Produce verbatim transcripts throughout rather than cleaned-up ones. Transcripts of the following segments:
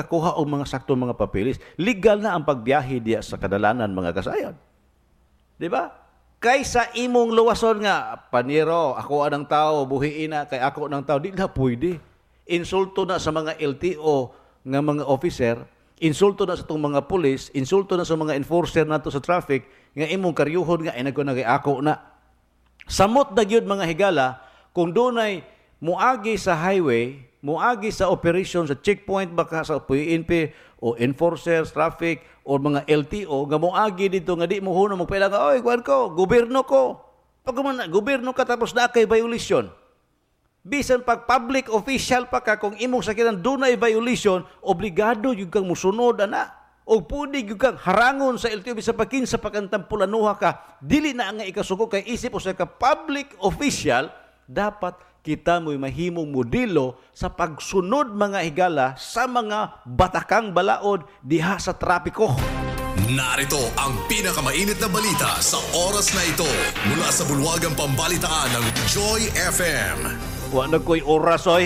makakuha og mga saktong mga papeles, legal na ang pagbiyahe diya sa kadalanan mga kasayon. Di ba? Kaysa imong luwason nga, paniro, ako anang tao, buhiin na, kay ako ng tao, di na pwede. Insulto na sa mga L T O nga mga officer, insulto na sa itong mga pulis, insulto na sa mga enforcer nato sa traffic, nga imong karyuhon nga, inag ko na kay ako na. Samot na gyud mga higala, kung dunay muagi sa highway, muagi sa operation, sa checkpoint baka sa P N P o enforcers, traffic, o mga L T O, nga muagi dito, nga di mo huno, magpaila ka, oy, kuwan ko, gobyerno ko. Pag man, gobyerno ka tapos na kay violation. Bisan pag public official pa ka, kung imong sakitan dunay violation, obligado yung kang musunod, ana. O pwede yung kang harangon sa L T O, bisa pakin sa pagkantampulanuha ka, dili na nga ikasuko, kay isip o sa ka public official, dapat kita mo'y mahimong modelo sa pagsunod mga higala sa mga batakang balaod diha sa trapiko. Narito ang pinakamainit na balita sa oras na ito mula sa bulwagang pambalitaan ng Joy F M. Wala ko'y oras, oy.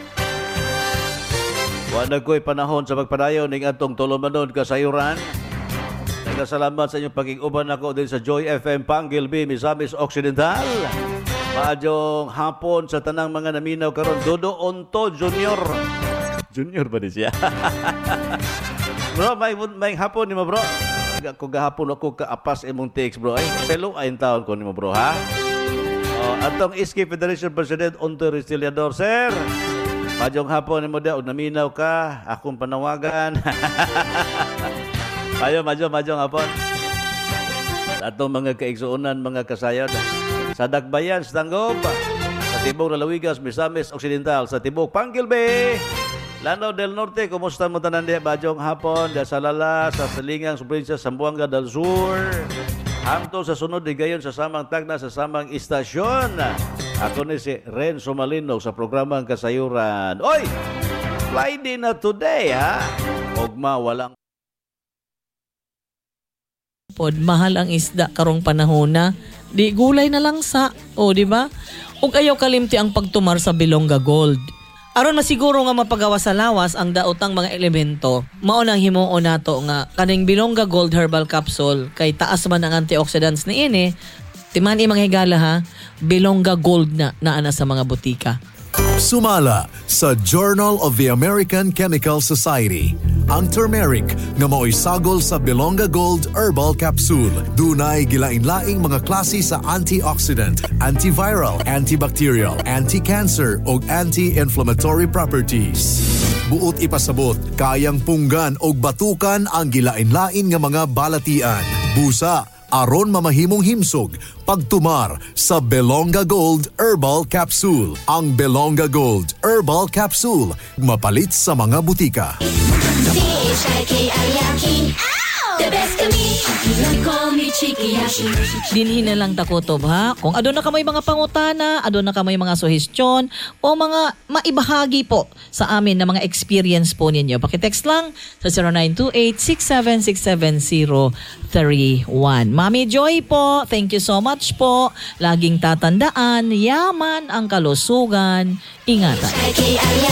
Wala ko'y panahon sa pagpadayon ng atong tulumanon kasayuran. Nagkasalamat sa inyong pag-iuban ako din sa Joy F M Panggilby, Misamis Occidental. Maadjong hapon sa tanang mga naminaw karon. Dodo Onto Junior. Junior ba di siya? Bro, may, may hapon ni mo, bro. Kung gahapon ako kaapas imong text, bro. Ay, selo ay taon ko ni mo, bro, ha? O, atong Iski Federation President Onto Restiliador, sir. Maadjong hapon ni mo daw. Naminaw ka. Akong panawagan. Ayo, maadjong, maadjong hapon. Atong mga kaigsuunan, mga kasayod. Sa Dakbayan, sa Tanggob, sa Tibok Lalawigas, Misamis Occidental, sa Tibok Panggilby, Lanao del Norte, kumusta mo tanan diya, Badyong hapon, diya sa Lala, sa Salingang, Probinsya, Zamboanga del Sur, hamto sa sunod di gayon sa samang tagna, sa samang istasyon. Ako ni si Renzo Malino sa programang Kasayuran. Oy! Friday na today, ha? Ogma, walang pod mahal ang isda karong panahon na di gulay na lang sa o di ba ug ayaw kalimti ang pagtumar sa Bilonga Gold aron masiguro nga mapagawa sa lawas ang daotang mga elemento mao nang himuon nato nga kaning Bilonga Gold Herbal Capsule kay taas man ang antioxidants niini timani mga higala ha Bilonga Gold na naana sa mga butika. Sumala sa Journal of the American Chemical Society ang turmeric nga mao'y sagol sa Bilonga Gold Herbal Capsule. Dunay gilain-laing mga klase sa antioxidant, antiviral, antibacterial, anti-cancer o anti-inflammatory properties. Buot ipasabot, kayang punggan o batukan ang gilain-lain nga mga balatian. Busa, aron mamahimong himsog, pagtumar sa Bilonga Gold Herbal Capsule. Ang Bilonga Gold Herbal Capsule, mapalit sa mga butika. The best of me, they call me Chiki Yashi. Dinhin na lang takutob ha. Kung adon na ka may mga pangutana, adon na ka may mga suhestyon o mga maibahagi po sa amin na mga experience po ninyo. Pakitext lang sa zero nine two eight, six seven six seven zero three one. Mami Joy po, thank you so much po. Laging tatandaan, yaman ang kalusugan. Ingatan.